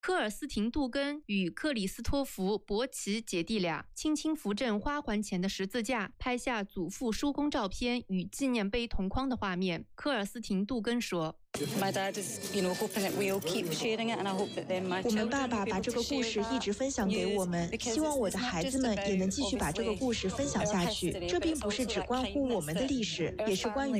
科尔斯廷·杜根与克里斯托弗·伯奇姐弟俩轻轻扶正花环前的十字架，拍下祖父叔公照片与纪念碑同框的画面。科尔斯廷·杜根说， 我们爸爸把这个故事一直分享给我们，希望我的孩子们也能继续把这个故事分享下去。这并不是只关乎我们的历史，也是关于